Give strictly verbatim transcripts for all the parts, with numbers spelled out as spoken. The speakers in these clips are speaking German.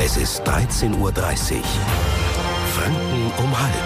Es ist dreizehn Uhr dreißig. Franken um halb.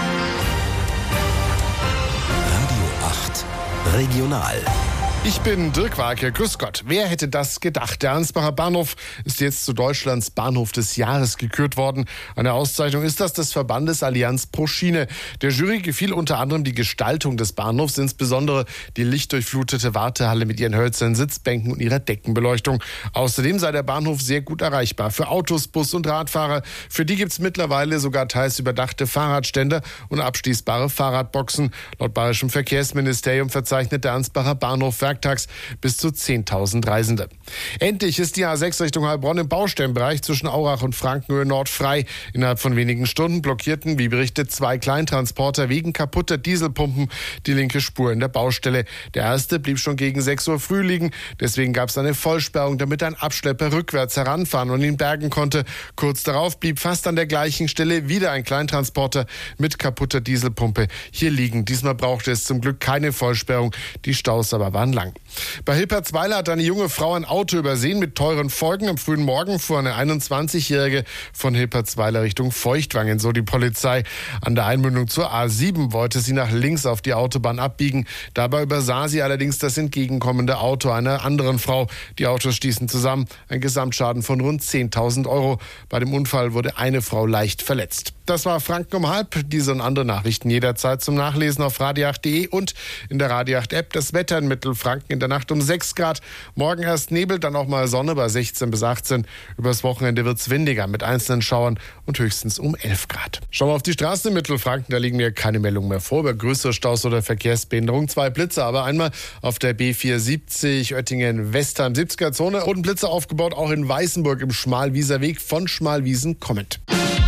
Radio acht Regional. Ich bin Dirk Walke, grüß Gott. Wer hätte das gedacht? Der Ansbacher Bahnhof ist jetzt zu Deutschlands Bahnhof des Jahres gekürt worden. Eine Auszeichnung ist das des Verbandes Allianz pro Schiene. Der Jury gefiel unter anderem die Gestaltung des Bahnhofs, insbesondere die lichtdurchflutete Wartehalle mit ihren hölzernen Sitzbänken und ihrer Deckenbeleuchtung. Außerdem sei der Bahnhof sehr gut erreichbar für Autos, Bus- und Radfahrer. Für die gibt es mittlerweile sogar teils überdachte Fahrradstände und abschließbare Fahrradboxen. Laut Bayerischem Verkehrsministerium verzeichnet der Ansbacher Bahnhof werktags bis zu zehntausend Reisende. Endlich ist die A sechs Richtung Heilbronn im Baustellenbereich zwischen Aurach und Frankenhöhe Nord frei. Innerhalb von wenigen Stunden blockierten, wie berichtet, zwei Kleintransporter wegen kaputter Dieselpumpen die linke Spur in der Baustelle. Der erste blieb schon gegen sechs Uhr früh liegen. Deswegen gab es eine Vollsperrung, damit ein Abschlepper rückwärts heranfahren und ihn bergen konnte. Kurz darauf blieb fast an der gleichen Stelle wieder ein Kleintransporter mit kaputter Dieselpumpe hier liegen. Diesmal brauchte es zum Glück keine Vollsperrung. Die Staus aber waren lang. Bei Hilpertsweiler hat eine junge Frau ein Auto übersehen mit teuren Folgen. Am frühen Morgen fuhr eine einundzwanzigjährige von Hilpertsweiler Richtung Feuchtwangen, so die Polizei. An der Einmündung zur A sieben wollte sie nach links auf die Autobahn abbiegen. Dabei übersah sie allerdings das entgegenkommende Auto einer anderen Frau. Die Autos stießen zusammen. Ein Gesamtschaden von rund zehntausend Euro. Bei dem Unfall wurde eine Frau leicht verletzt. Das war Franken um halb. Diese und andere Nachrichten jederzeit zum Nachlesen auf radio acht punkt de und in der Radio acht App. Das Wetter in Mittelfranken in der Nacht um sechs Grad. Morgen erst Nebel, dann auch mal Sonne bei sechzehn bis achtzehn. Übers Wochenende wird's windiger mit einzelnen Schauern und höchstens um elf Grad. Schauen wir auf die Straße in Mittelfranken. Da liegen mir keine Meldungen mehr vor über größere Staus oder Verkehrsbehinderung. Zwei Blitze, aber einmal auf der B vierhundertsiebzig Oettingen-Westheim siebziger Zone. Und Blitze aufgebaut auch in Weißenburg im Schmalwieser Weg von Schmalwiesen kommend.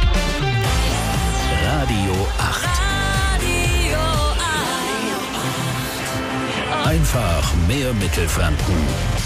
Radio acht. Radio acht. Einfach mehr Mittelfranken.